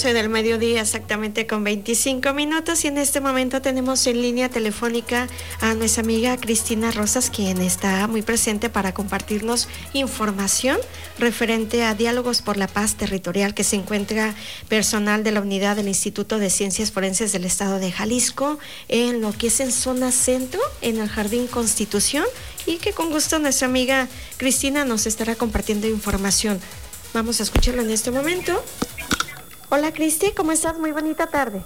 12 del mediodía, exactamente con 25 minutos, y en este momento tenemos en línea telefónica a nuestra amiga Cristina Rosas, quien está muy presente para compartirnos información referente a Diálogos por la Paz Territorial, que se encuentra personal de la unidad del Instituto de Ciencias Forenses del Estado de Jalisco, en lo que es en zona centro, en el Jardín Constitución, y que con gusto nuestra amiga Cristina nos estará compartiendo información. Vamos a escucharlo en este momento. Hola Cristi, ¿cómo estás? Muy bonita tarde.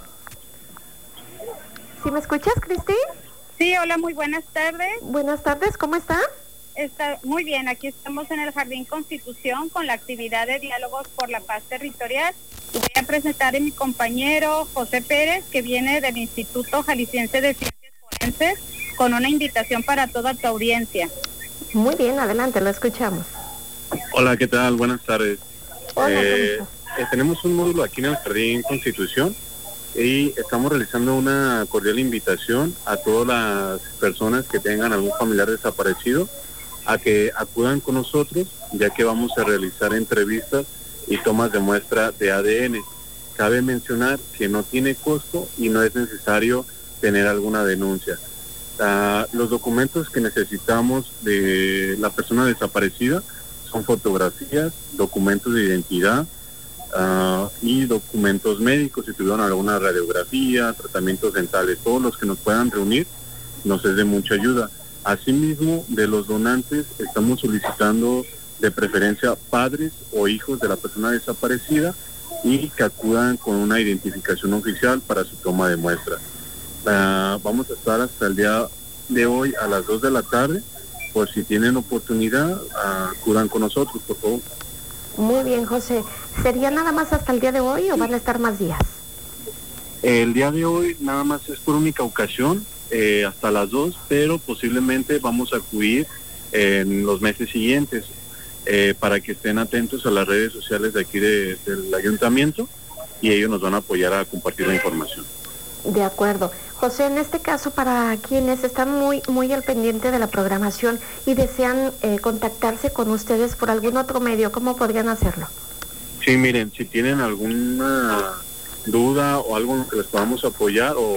¿Sí me escuchas, Cristi? Sí, hola, muy buenas tardes. Buenas tardes, ¿cómo está? Está muy bien, aquí estamos en el Jardín Constitución con la actividad de Diálogos por la Paz Territorial. Voy a presentar a mi compañero José Pérez, que viene del Instituto Jalisciense de Ciencias Forenses, con una invitación para toda tu audiencia. Muy bien, adelante, lo escuchamos. Hola, ¿qué tal? Buenas tardes. Hola, tenemos un módulo aquí en el Jardín Constitución y estamos realizando una cordial invitación a todas las personas que tengan algún familiar desaparecido a que acudan con nosotros, ya que vamos a realizar entrevistas y tomas de muestra de ADN. Cabe mencionar que no tiene costo y no es necesario tener alguna denuncia. Los documentos que necesitamos de la persona desaparecida son fotografías, documentos de identidad y documentos médicos, si tuvieron alguna radiografía, tratamientos dentales, todos los que nos puedan reunir nos es de mucha ayuda. Asimismo, de los donantes estamos solicitando de preferencia padres o hijos de la persona desaparecida y que acudan con una identificación oficial para su toma de muestra. Vamos a estar hasta el día de hoy a las 2 de la tarde. Por si tienen oportunidad, acudan con nosotros, por favor. Muy bien, José. ¿Sería nada más hasta el día de hoy o van a estar más días? El día de hoy nada más es por única ocasión, hasta las 2, pero posiblemente vamos a acudir en los meses siguientes, para que estén atentos a las redes sociales de aquí del ayuntamiento y ellos nos van a apoyar a compartir la información. De acuerdo. José, en este caso, para quienes están muy al pendiente de la programación y desean contactarse con ustedes por algún otro medio, ¿cómo podrían hacerlo? Sí, miren, si tienen alguna duda o algo en lo que les podamos apoyar o